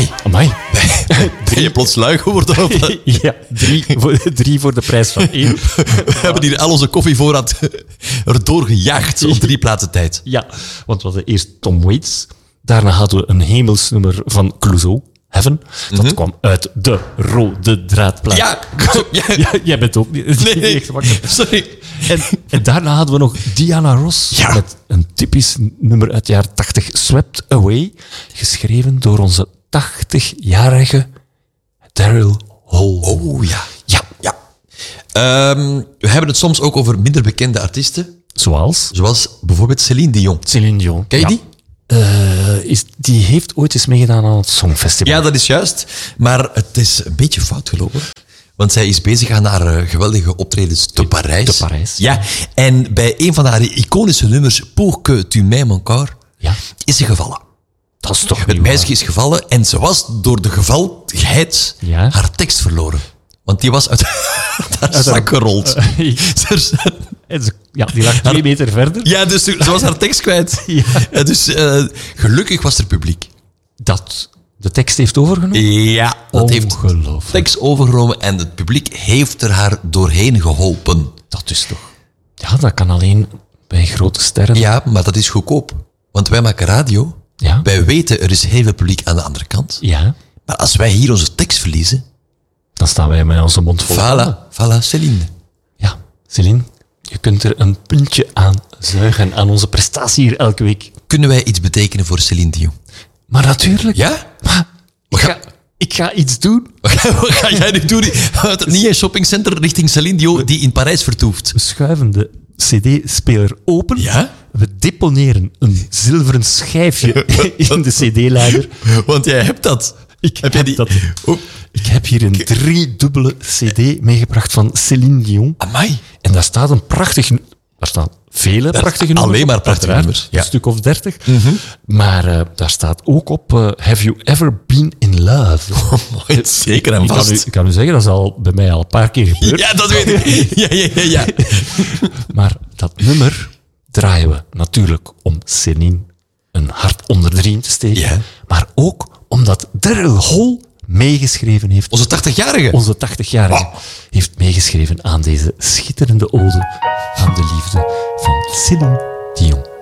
Amai. Ben je plots lui geworden? Of? Ja, 3 voor de prijs van 1. We hebben hier al onze koffievoorraad erdoor gejaagd op 3 plaatsen tijd. Ja, want we hadden eerst Tom Waits. Daarna hadden we een hemelsnummer van Clouseau, Heaven. Dat kwam uit de rode draadplaat. Ja, Ja, jij bent ook niet nee, echt wakker. sorry. En daarna hadden we nog Diana Ross met een typisch nummer uit de jaren 80, Swept Away, geschreven door onze 80-jarige Daryl Hall. Oh ja. Ja. We hebben het soms ook over minder bekende artiesten, zoals bijvoorbeeld Céline Dion. Céline Dion. Ken je die? Die heeft ooit eens meegedaan aan het Songfestival. Ja, dat is juist. Maar het is een beetje fout gelopen. Want zij is bezig aan haar geweldige optredens te Parijs. Te Parijs. Ja, en bij een van haar iconische nummers, Pour que tu m'aimes encore, is ze gevallen. Dat is toch Het meisje is gevallen en ze was door de gevalligheid haar tekst verloren. Want die was uit haar zak gerold. Die lag 2 meter verder. Ja, dus ze was haar tekst kwijt. Ja. Dus gelukkig was er publiek. Dat de tekst heeft overgenomen? Ja, dat heeft de tekst overgenomen en het publiek heeft er haar doorheen geholpen. Dat is toch... Ja, dat kan alleen bij grote sterren. Ja, maar dat is goedkoop. Want wij maken radio. Ja. Wij weten, er is heel veel publiek aan de andere kant. Ja. Maar als wij hier onze tekst verliezen... Dan staan wij met onze mond vol. Voilà, Céline. Ja, Céline, je kunt er een puntje aan zuigen aan onze prestatie hier elke week. Kunnen wij iets betekenen voor Céline Dion? Maar natuurlijk. Ja? Maar ik ga iets doen. Wat ga jij nu doen? Niet een shoppingcenter richting Céline Dion die in Parijs vertoeft. We schuiven de cd-speler open. Ja? We deponeren een zilveren schijfje in de cd-leider. Want jij hebt dat. Ik heb hier een 3-dubbele cd meegebracht van Céline Dion. Amai. En daar staat een prachtig... Daar staan vele prachtige nummers. Alleen maar prachtige nummers. Ja. Een stuk of 30. Maar daar staat ook op... Have you ever been in love? Zeker en vast. Ik kan u zeggen, dat is al bij mij al een paar keer gebeurd. Ja, dat weet ik. Ja. Maar dat nummer draaien we natuurlijk om Céline een hart onder de riem te steken. Ja. Maar ook omdat Daryl Hall meegeschreven heeft. Onze 80-jarige. Onze 80-jarige heeft meegeschreven aan deze schitterende ode aan de liefde van Céline Dion.